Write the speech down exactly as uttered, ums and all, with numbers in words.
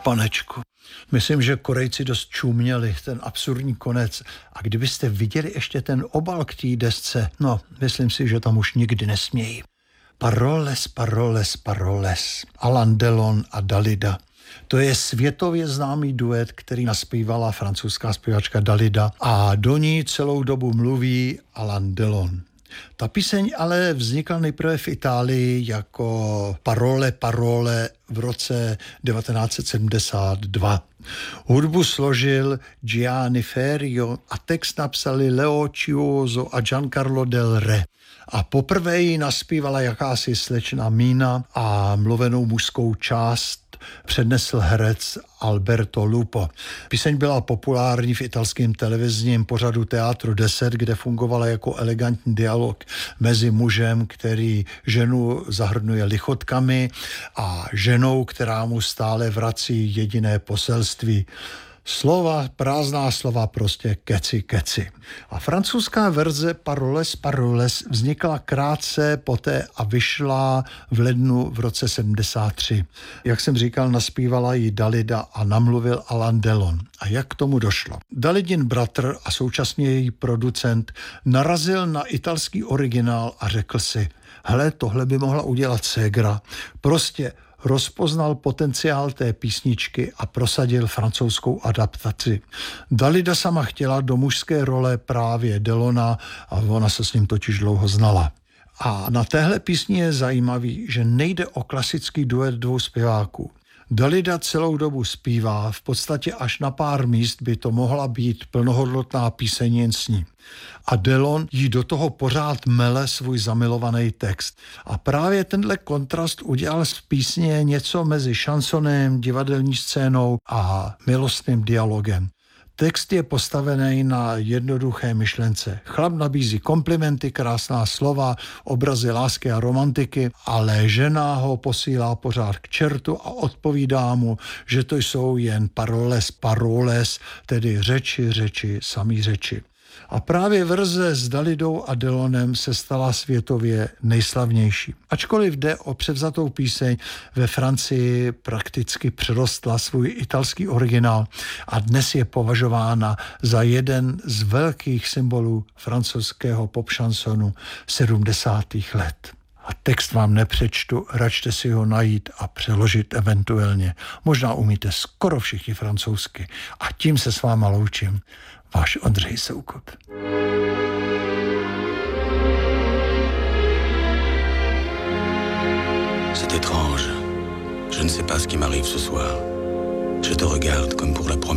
Panečku. Myslím, že Korejci dost čuměli ten absurdní konec. A kdybyste viděli ještě ten obal k té desce, no, myslím si, že tam už nikdy nesmějí. Paroles, paroles, paroles. Alain Delon a Dalida. To je světově známý duet, který naspívala francouzská zpěvačka Dalida a do ní celou dobu mluví Alain Delon. Ta píseň ale vznikla nejprve v Itálii jako Parole, parole v roce devatenáct set sedmdesát dva. Hudbu složil Gianni Ferrio a text napsali Leo Chioso a Giancarlo Del Re. A poprvé ji naspívala jakási slečna Mina a mluvenou mužskou část přednesl herec Alberto Lupo. Píseň byla populární v italském televizním pořadu Teatro deset, kde fungovala jako elegantní dialog mezi mužem, který ženu zahrnuje lichotkami, a ženou, která mu stále vrací jediné poselství. Slova, prázdná slova, prostě keci, keci. A francouzská verze Paroles, paroles vznikla krátce poté a vyšla v lednu v roce sedmdesát tři. Jak jsem říkal, naspívala ji Dalida a namluvil Alain Delon. A jak k tomu došlo? Dalidin bratr a současně její producent narazil na italský originál a řekl si, hele, tohle by mohla udělat ségra. Prostě rozpoznal potenciál té písničky a prosadil francouzskou adaptaci. Dalida sama chtěla do mužské role právě Delona a ona se s ním totiž dlouho znala. A na téhle písni je zajímavý, že nejde o klasický duet dvou zpěváků. Dalida celou dobu zpívá, v podstatě až na pár míst by to mohla být plnohodnotná píseň jen s ní. A Delon jí do toho pořád mele svůj zamilovaný text. A právě tenhle kontrast udělal z písně něco mezi šansonem, divadelní scénou a milostným dialogem. Text je postavený na jednoduché myšlence. Chlap nabízí komplimenty, krásná slova, obrazy lásky a romantiky, ale žena ho posílá pořád k čertu a odpovídá mu, že to jsou jen paroles, paroles, tedy řeči, řeči, samý řeči. A právě verze s Dalidou a Delonem se stala světově nejslavnější. Ačkoliv jde o převzatou píseň, ve Francii prakticky přerostla svůj italský originál a dnes je považována za jeden z velkých symbolů francouzského popšansonu sedmdesátých let. A text vám nepřečtu, račte si ho najít a přeložit eventuálně. Možná umíte skoro všichni francouzsky. A tím se s váma loučím. Váš Ondřej Soukup. C'est étrange. Je ne sais pas ce qui m'arrive ce soir. Je te regarde comme pour la première